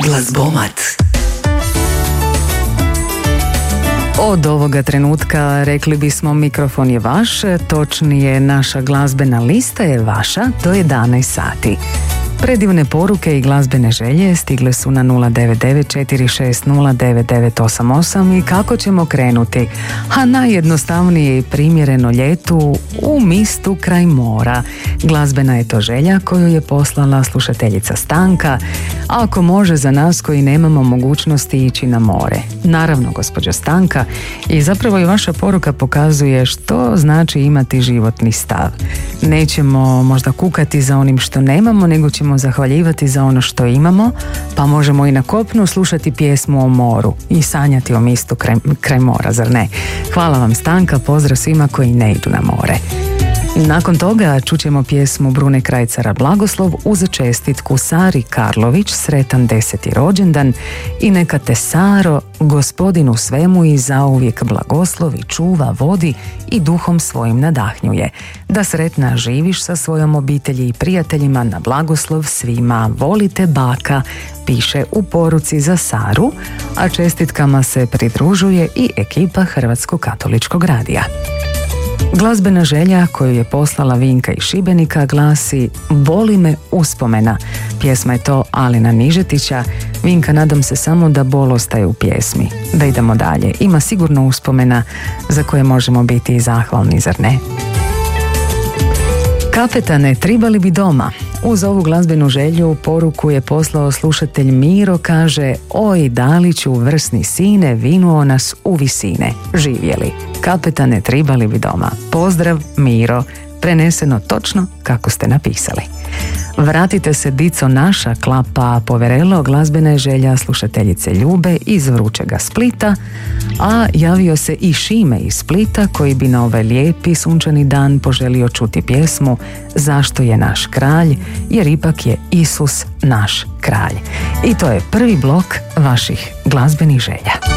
Glazbomat. Od ovoga trenutka rekli bismo mikrofon je vaš, točnije naša glazbena lista je vaša do 11 sati. Predivne poruke i glazbene želje stigle su na 09946099988 i kako ćemo krenuti? A najjednostavnije i primjereno ljetu u mistu kraj mora. Glazbena je to želja koju je poslala slušateljica Stanka, ako može za nas koji nemamo mogućnosti ići na more. Naravno, gospođo Stanka, i zapravo i vaša poruka pokazuje što znači imati životni stav. Nećemo možda kukati za onim što nemamo, nego ćemo zahvaljivati za ono što imamo, pa možemo i na kopnu slušati pjesmu o moru i sanjati o mistu kraj mora, zar ne? Hvala vam Stanka, pozdrav svima koji ne idu na more. Nakon toga čućemo pjesmu Brune Krajcara Blagoslov uz čestitku Sari Karlović, sretan 10. rođendan i neka te Saro, gospodinu svemu i zauvijek blagoslovi, čuva, vodi i duhom svojim nadahnjuje. Da sretna živiš sa svojom obitelji i prijateljima, na blagoslov svima, volite baka, piše u poruci za Saru, a čestitkama se pridružuje i ekipa Hrvatskog katoličkog radija. Glazbena želja koju je poslala Vinka iz Šibenika glasi Boli me uspomena. Pjesma je to Alena Nižetića. Vinka, nadam se samo da bol ostaje u pjesmi. Da idemo dalje. Ima sigurno uspomena za koje možemo biti i zahvalni, zar ne? Kapetane, tribali bi doma. Uz ovu glazbenu želju poruku je poslao slušatelj Miro, kaže: oj Daliću, vrsni sine, vinuo nas u visine. Živjeli. Kapetane, tribali bi doma. Pozdrav Miro, preneseno točno kako ste napisali. Vratite se dico naša, klapa poverelo, glazbena je želja slušateljice Ljube iz vrućega Splita, a javio se i Šime iz Splita koji bi na ovaj lijepi sunčani dan poželio čuti pjesmu Zašto je naš kralj, jer ipak je Isus naš kralj. I to je prvi blok vaših glazbenih želja.